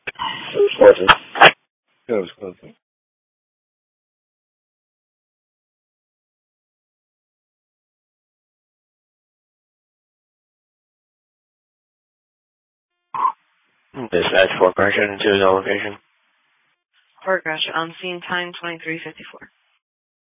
Wisconsin. Yeah, Wisconsin. Dispatch 4 crash into his location. 4 crash on scene, time 23:54.